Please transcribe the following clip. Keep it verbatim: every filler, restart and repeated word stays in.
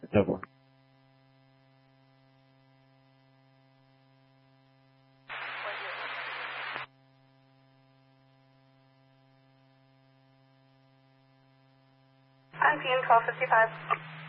and so forth. I'm P M twelve fifty-five.